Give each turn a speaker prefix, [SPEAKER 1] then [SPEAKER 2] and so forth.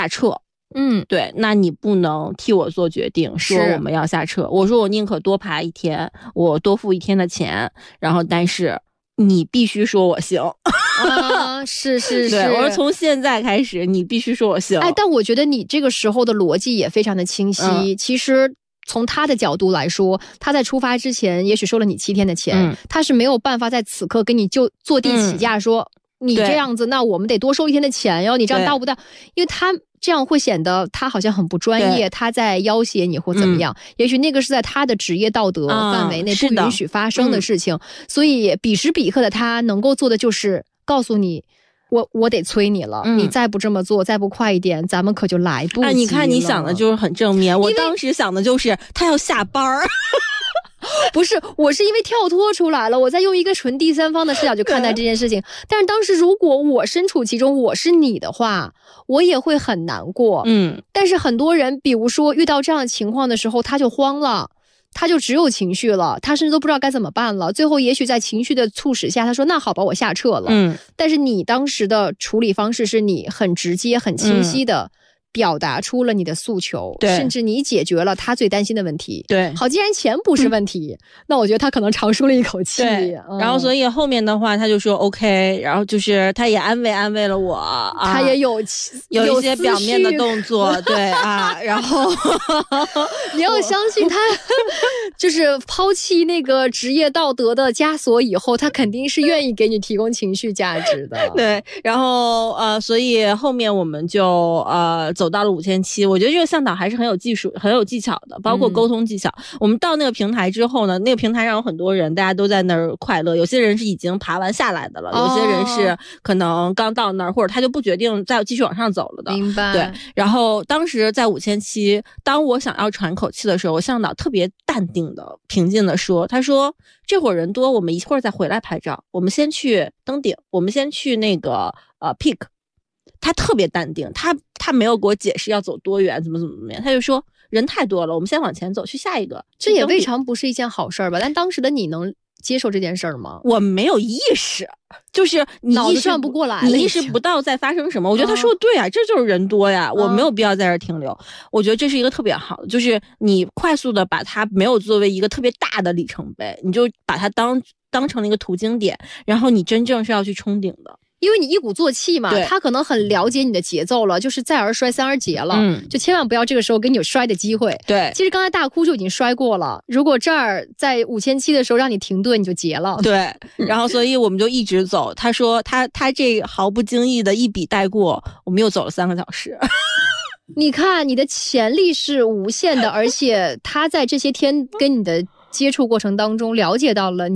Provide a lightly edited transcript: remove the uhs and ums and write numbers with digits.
[SPEAKER 1] 下撤。对，那你不能替我做决定，说我们要下撤。我说我宁可多爬1天，我多付1天的钱，然后但是你必须说我行。
[SPEAKER 2] 是
[SPEAKER 1] 对，我说从现在开始你必须说我行。
[SPEAKER 2] 但我觉得你这个时候的逻辑也非常的清晰。其实从他的角度来说，他在出发之前也许收了你7天的钱，他是没有办法在此刻跟你就坐地起价说，你这样子那我们得多收1天的钱哟，你这样到不到？因为他这样会显得他好像很不专业，他在要挟你或怎么样。也许那个是在他的职业道德范围内不允许发生的事情，所以彼时彼刻的他能够做的就是告诉你，我得催你了，你再不这么做，再不快一点，咱们可就来不及了。
[SPEAKER 1] 你看你想的就是很正面，我当时想的就是他要下班儿。
[SPEAKER 2] 不是，我是因为跳脱出来了，我在用一个纯第三方的视角去看待这件事情。但是当时如果我身处其中，我是你的话，我也会很难过。但是很多人比如说遇到这样的情况的时候，他就慌了，他就只有情绪了，他甚至都不知道该怎么办了。最后也许在情绪的促使下，他说那好吧，我下撤了。但是你当时的处理方式是你很直接很清晰的表达出了你的诉求，甚至你解决了他最担心的问题。
[SPEAKER 1] 对，
[SPEAKER 2] 好，既然钱不是问题，那我觉得他可能长舒了一口气。
[SPEAKER 1] 然后所以后面的话他就说 OK， 然后就是他也安慰了我，
[SPEAKER 2] 他也有
[SPEAKER 1] 一些表面的动作。对然后
[SPEAKER 2] 你要相信他就是抛弃那个职业道德的枷锁以后，他肯定是愿意给你提供情绪价值的。
[SPEAKER 1] 对，然后所以后面我们就走到了5700。我觉得这个向导还是很有技术很有技巧的，包括沟通技巧。我们到那个平台之后呢，那个平台上有很多人，大家都在那儿快乐，有些人是已经爬完下来的了，有些人是可能刚到那儿，或者他就不决定再继续往上走了的。
[SPEAKER 2] 明白。
[SPEAKER 1] 对，然后当时在5700，当我想要喘口气的时候，我向导特别淡定的平静的说，他说这会儿人多，我们一会儿再回来拍照，我们先去登顶，我们先去那个peak。他特别淡定，他没有给我解释要走多远，怎么样，他就说人太多了，我们先往前走，去下一个。
[SPEAKER 2] 这也未尝不是一件好事吧？但当时的你能接受这件事儿吗？
[SPEAKER 1] 我没有意识，就是你
[SPEAKER 2] 脑子转不过来了，
[SPEAKER 1] 你意识不到在发生什么。我觉得他说的对啊，这就是人多呀，我没有必要在这儿停留。我觉得这是一个特别好的，就是你快速的把它没有作为一个特别大的里程碑，你就把它当成了一个途经点，然后你真正是要去冲顶的。
[SPEAKER 2] 因为你一鼓作气嘛，他可能很了解你的节奏了，就是再而衰三而竭了，就千万不要这个时候给你有摔的机会。
[SPEAKER 1] 对，
[SPEAKER 2] 其实刚才大哭就已经摔过了，如果这儿在5700的时候让你停顿，你就结了。
[SPEAKER 1] 对，然后所以我们就一直走。他说他这毫不经意的一笔带过，我们又走了3个小时。
[SPEAKER 2] 你看你的潜力是无限的，而且他在这些天跟你的接触过程当中了解到了你